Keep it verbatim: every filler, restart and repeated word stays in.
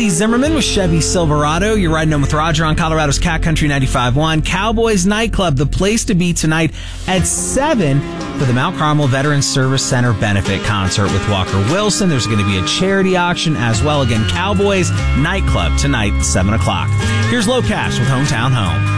Cody Zimmerman with Chevy Silverado. You're riding home with Roger on Colorado's Cat Country ninety-five point one. Cowboys Nightclub, the place to be tonight at seven for the Mount Carmel Veterans Service Center benefit concert with Walker Wilson. There's going to be a charity auction as well. Again, Cowboys Nightclub tonight, seven o'clock. Here's Low Cash with Hometown Home.